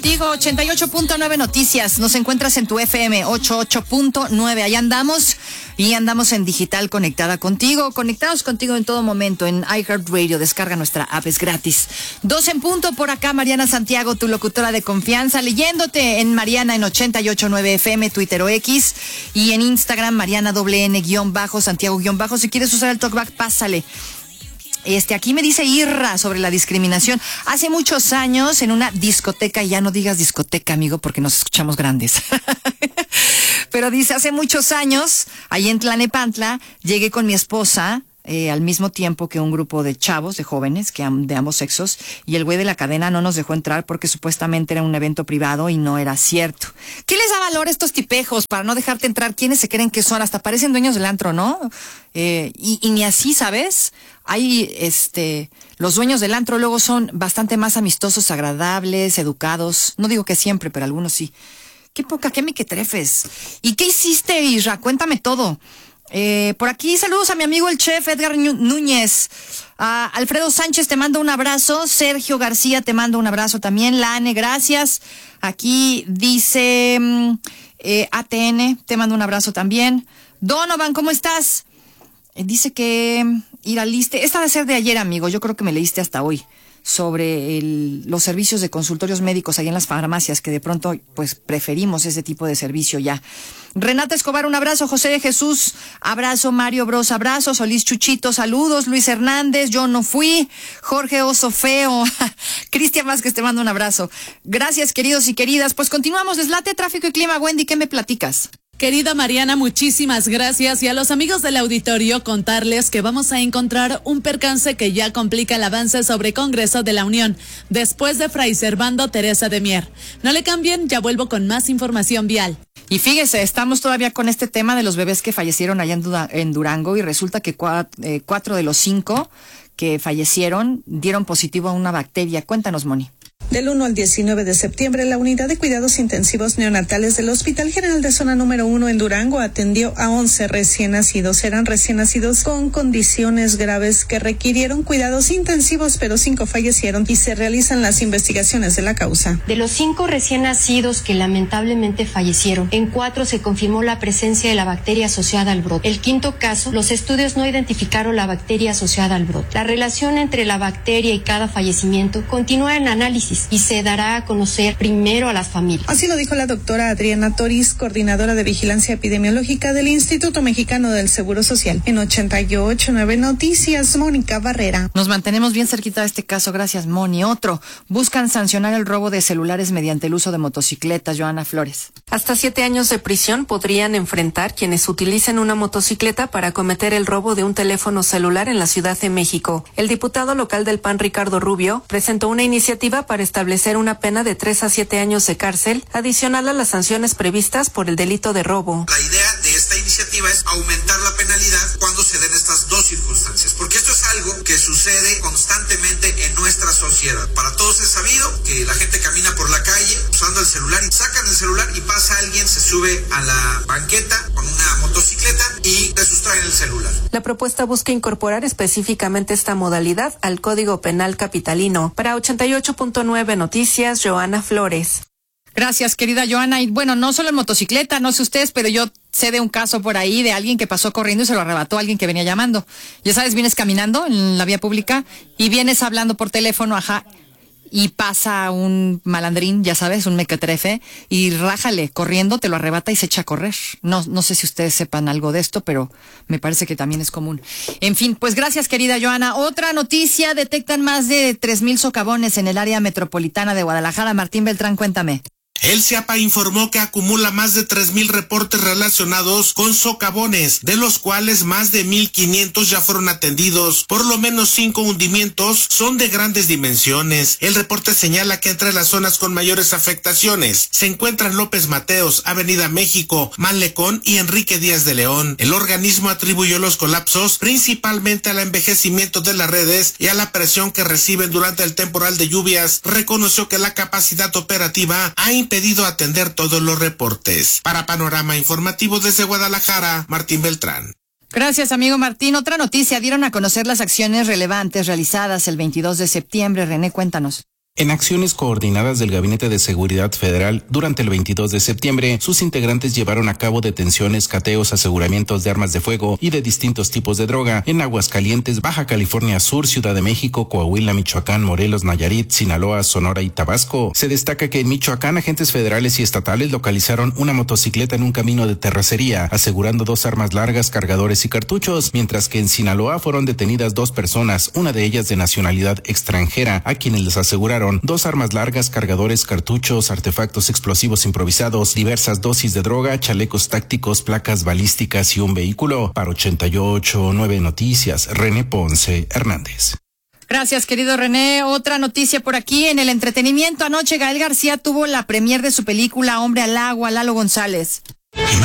contigo, 88.9 Noticias. Nos encuentras en tu FM 88.9. Allá andamos y andamos en digital conectados contigo en todo momento en iHeartRadio. Descarga nuestra app, es gratis. 2 en punto por acá, Mariana Santiago, tu locutora de confianza, leyéndote en Mariana en 88.9 FM, Twitter o X, y en Instagram, Mariana _N_ Santiago _. Si quieres usar el talkback, pásale. Aquí me dice Irra sobre la discriminación. Hace muchos años en una discoteca, y ya no digas discoteca, amigo, porque nos escuchamos grandes. Pero dice, hace muchos años, ahí en Tlalnepantla, llegué con mi esposa, al mismo tiempo que un grupo de chavos, de jóvenes, de ambos sexos, y el güey de la cadena no nos dejó entrar porque supuestamente era un evento privado y no era cierto. ¿Qué les da valor a estos tipejos para no dejarte entrar? ¿Quiénes se creen que son? Hasta parecen dueños del antro, ¿no? Y ni así, ¿sabes? Los dueños del antro luego son bastante más amistosos, agradables, educados. No digo que siempre, pero algunos sí. Qué poca, qué mequetrefes. ¿Y qué hiciste, Isra? Cuéntame todo. Por aquí saludos a mi amigo el chef Edgar Núñez. Alfredo Sánchez te mando un abrazo. Sergio García te mando un abrazo también. Lane, gracias. Aquí dice ATN, te mando un abrazo también. Donovan, ¿cómo estás? Dice que ir al liste. Esta debe ser de ayer, amigo. Yo creo que me leíste hasta hoy sobre los servicios de consultorios médicos ahí en las farmacias, que de pronto pues preferimos ese tipo de servicio ya. Renata Escobar, un abrazo. José de Jesús, abrazo. Mario Bros, abrazo. Solís Chuchito, saludos. Luis Hernández, yo no fui. Jorge Oso Feo. Cristian Vázquez, te mando un abrazo. Gracias, queridos y queridas. Pues continuamos. Deslate, tráfico y clima. Wendy, ¿qué me platicas? Querida Mariana, muchísimas gracias, y a los amigos del auditorio contarles que vamos a encontrar un percance que ya complica el avance sobre Congreso de la Unión, después de Fray Servando Teresa de Mier. No le cambien, ya vuelvo con más información vial. Y fíjese, estamos todavía con este tema de los bebés que fallecieron allá en Durango, y resulta que 4 de los 5 que fallecieron dieron positivo a una bacteria. Cuéntanos, Moni. Del 1 al 19 de septiembre, la Unidad de Cuidados Intensivos Neonatales del Hospital General de Zona número 1 en Durango atendió a 11 recién nacidos. Eran recién nacidos con condiciones graves que requirieron cuidados intensivos, pero 5 fallecieron y se realizan las investigaciones de la causa. De los 5 recién nacidos que lamentablemente fallecieron, en 4 se confirmó la presencia de la bacteria asociada al brote. El 5º caso, los estudios no identificaron la bacteria asociada al brote. La relación entre la bacteria y cada fallecimiento continúa en análisis y se dará a conocer primero a las familias. Así lo dijo la doctora Adriana Toriz, coordinadora de Vigilancia Epidemiológica del Instituto Mexicano del Seguro Social. En 88.9 Noticias, Mónica Barrera. Nos mantenemos bien cerquita de este caso, gracias, Moni. Otro, buscan sancionar el robo de celulares mediante el uso de motocicletas. Joana Flores. Hasta 7 años de prisión podrían enfrentar quienes utilicen una motocicleta para cometer el robo de un teléfono celular en la Ciudad de México. El diputado local del PAN, Ricardo Rubio, presentó una iniciativa para establecer una pena de 3 a 7 años de cárcel, adicional a las sanciones previstas por el delito de robo. La idea de esta iniciativa es aumentar la penalidad cuando se den estas dos circunstancias, porque esto es algo que sucede constantemente en nuestra sociedad. Para todos es sabido que la gente camina por la calle usando el celular y sacan el celular y pasa alguien, se sube a la banqueta con una motocicleta y le sustraen el celular. La propuesta busca incorporar específicamente esta modalidad al Código Penal capitalino. Para 88.9 Noticias, Joana Flores. Gracias, querida Joana. Y bueno, no solo en motocicleta, no sé ustedes, pero yo sé de un caso por ahí de alguien que pasó corriendo y se lo arrebató a alguien que venía llamando. Ya sabes, vienes caminando en la vía pública y vienes hablando por teléfono, y pasa un malandrín, ya sabes, un mequetrefe, y rájale, corriendo, te lo arrebata y se echa a correr. No sé si ustedes sepan algo de esto, pero me parece que también es común. En fin, pues gracias, querida Joana. Otra noticia, detectan más de 3,000 socavones en el área metropolitana de Guadalajara. Martín Beltrán, cuéntame. El CIAPA informó que acumula más de 3,000 reportes relacionados con socavones, de los cuales más de 1,500 ya fueron atendidos. Por lo menos 5 hundimientos son de grandes dimensiones. El reporte señala que entre las zonas con mayores afectaciones se encuentran López Mateos, Avenida México, Malecón y Enrique Díaz de León. El organismo atribuyó los colapsos principalmente al envejecimiento de las redes y a la presión que reciben durante el temporal de lluvias. Reconoció que la capacidad operativa ha impedido atender todos los reportes. Para Panorama Informativo desde Guadalajara, Martín Beltrán. Gracias, amigo Martín. Otra noticia, dieron a conocer las acciones relevantes realizadas el 22 de septiembre. René, cuéntanos. En acciones coordinadas del Gabinete de Seguridad Federal, durante el 22 de septiembre, sus integrantes llevaron a cabo detenciones, cateos, aseguramientos de armas de fuego y de distintos tipos de droga en Aguascalientes, Baja California Sur, Ciudad de México, Coahuila, Michoacán, Morelos, Nayarit, Sinaloa, Sonora y Tabasco. Se destaca que en Michoacán, agentes federales y estatales localizaron una motocicleta en un camino de terracería, asegurando 2 armas largas, cargadores y cartuchos, mientras que en Sinaloa fueron detenidas 2 personas, una de ellas de nacionalidad extranjera, a quienes les aseguraron 2 armas largas, cargadores, cartuchos, artefactos explosivos improvisados, diversas dosis de droga, chalecos tácticos, placas balísticas y un vehículo. Para 88.9 Noticias, René Ponce Hernández. Gracias, querido René. Otra noticia por aquí en el entretenimiento. Anoche Gael García tuvo la premier de su película Hombre al Agua, Lalo González.